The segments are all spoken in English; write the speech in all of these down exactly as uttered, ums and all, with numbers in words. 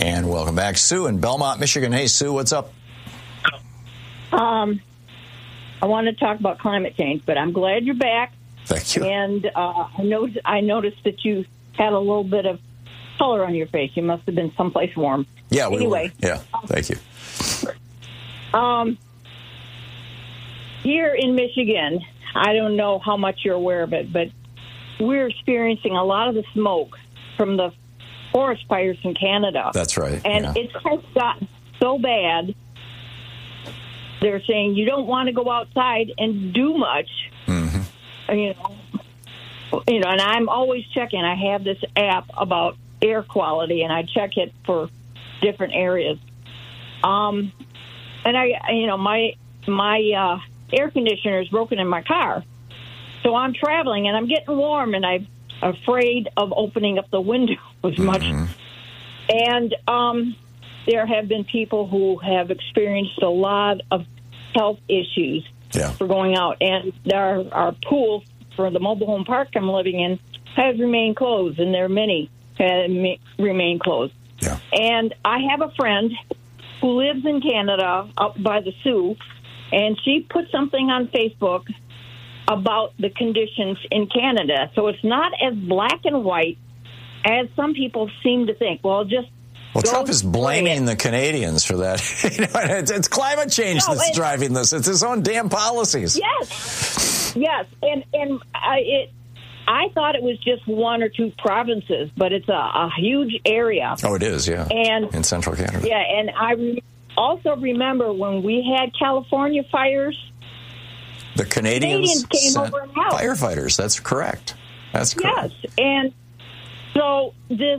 And welcome back. Sue in Belmont, Michigan. Hey, Sue, what's up? Um, I want to talk about climate change, but I'm glad you're back. Thank you. And uh, I, know, I noticed that you had a little bit of color on your face. You must have been someplace warm. Yeah, we anyway. Were. Yeah, thank you. Um, here in Michigan, I don't know how much you're aware of it, but we're experiencing a lot of the smoke from the forest fires in Canada. That's right. And yeah. it's just gotten so bad. They're saying you don't want to go outside and do much. Mm-hmm. You know, you know, and I'm always checking. I have this app about air quality, and I check it for different areas. Um, and I, you know, my my uh, air conditioner is broken in my car, so I'm traveling and I'm getting warm, and I'm afraid of opening up the window as much. Mm-hmm. And um, there have been people who have experienced a lot of health issues yeah. for going out, and our our pool for the mobile home park I'm living in has remained closed, and there are many have remained closed. Yeah. And I have a friend who lives in Canada up by the Sioux, and she put something on Facebook about the conditions in Canada. So it's not as black and white as some people seem to think. Well, just Well, Trump is blaming the Canadians for that. you know, it's, it's climate change no, that's driving this. It's his own damn policies. Yes, yes, and and I, it. I thought it was just one or two provinces, but it's a, a huge area. Oh, it is, yeah. And in central Canada. Yeah, and I re- also remember when we had California fires. The Canadians, Canadians came over and helped. Firefighters. That's correct. That's correct. Yes, and so this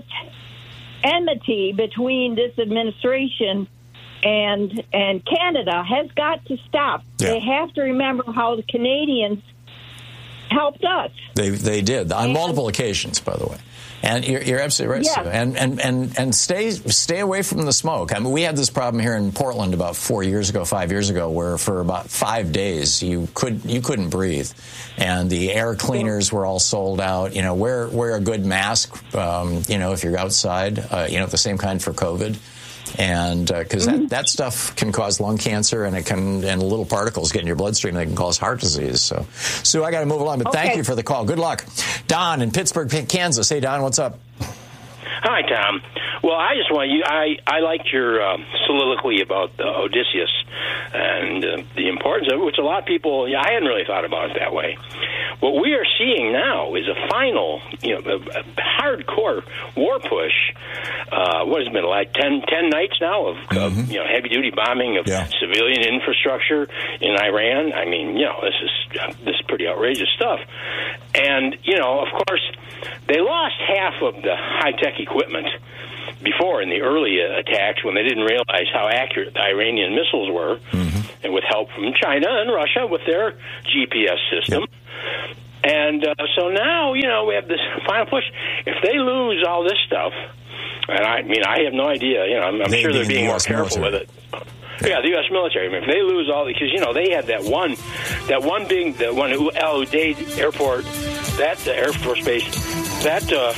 enmity between this administration and and Canada has got to stop. Yeah. They have to remember how the Canadians helped us. They they did on and, multiple occasions, by the way. And you're, you're absolutely right, yeah. Sue. And and and and stay stay away from the smoke. I mean, we had this problem here in Portland about four years ago, five years ago, where for about five days you could you couldn't breathe, and the air cleaners were all sold out. You know, wear wear a good mask. Um, you know, if you're outside, uh, you know, the same kind for COVID. And because uh, mm-hmm. that, that stuff can cause lung cancer, and it can and little particles get in your bloodstream, they can cause heart disease. So, Sue, I got to move along, but okay. thank you for the call. Good luck. Don in Pittsburgh, Kansas. Hey, Don, what's up? Hi, Tom. Well, I just want you. I I liked your uh, soliloquy about uh, Odysseus and uh, the importance of it, which a lot of people. Yeah, I hadn't really thought about it that way. What we are seeing now is a final, you know, a, a hardcore war push. Uh, what has it been like ten, ten nights now of, mm-hmm. of you know heavy duty bombing of yeah. civilian infrastructure in Iran? I mean, you know, this is uh, this is pretty outrageous stuff. And you know, of course, they lost half of the high tech equipment before in the early uh, attacks when they didn't realize how accurate the Iranian missiles were, mm-hmm. and with help from China and Russia with their G P S system. Yep. And uh, so now, you know, we have this final push. If they lose all this stuff, and I mean, I have no idea, you know, I'm, I'm sure they're being more careful with it. Yeah. yeah, the U S military. I mean, if they lose all, because, you know, they had that one, that one big, the one Al Udeid airport, that uh, Air Force Base, that, uh,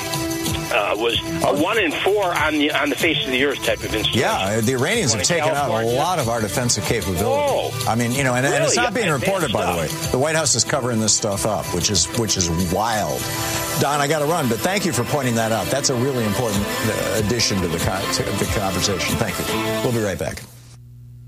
Uh, was oh. a one in four on the on the face of the earth type of installation. Yeah, the Iranians have taken California. out a lot of our defensive capability. Oh. I mean, you know, and, really? and it's not being reported, by stuff. the way. The White House is covering this stuff up, which is which is wild. Don, I got to run, but thank you for pointing that out. That's a really important addition to the, to the conversation. Thank you. We'll be right back.